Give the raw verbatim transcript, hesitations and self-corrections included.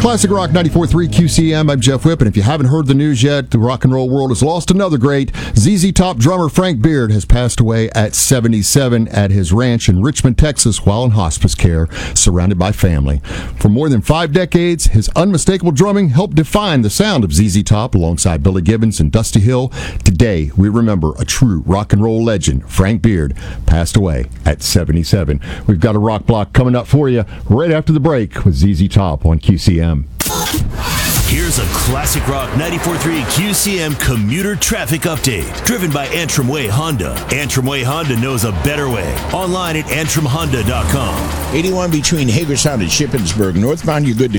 Classic Rock ninety-four point three Q C M. I'm Jeff Whip, and if you haven't heard the news yet, the rock and roll world has lost another great. Z Z Top drummer Frank Beard has passed away at seventy-seven at his ranch in Richmond, Texas, while in hospice care, surrounded by family. For more than five decades, his unmistakable drumming helped define the sound of Z Z Top alongside Billy Gibbons and Dusty Hill. Today, we remember a true rock and roll legend. Frank Beard passed away at seventy-seven. We've got a rock block coming up for you right after the break with Z Z Top on Q C M. Here's a Classic Rock ninety-four point three Q C M commuter traffic update, driven by Antrim Way Honda. Antrim Way Honda knows a better way. Online at antrim honda dot com. eighty-one between Hagerstown and Shippensburg. Northbound, you're good to